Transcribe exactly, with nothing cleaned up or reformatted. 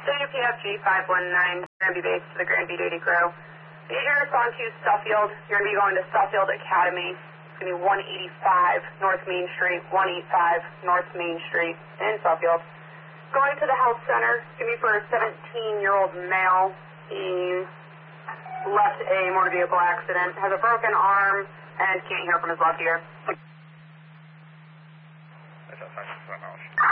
P F G five one nine, Granby base to the Granby Duty Grow. You need to respond to Suffield. You're going to be going to Suffield Academy. It's going to be one eighty-five North Main Street, one eighty-five North Main Street in Suffield. Going to the health center. It's going to be for a seventeen-year-old male. He left a motor vehicle accident, has a broken arm, and can't hear from his left ear.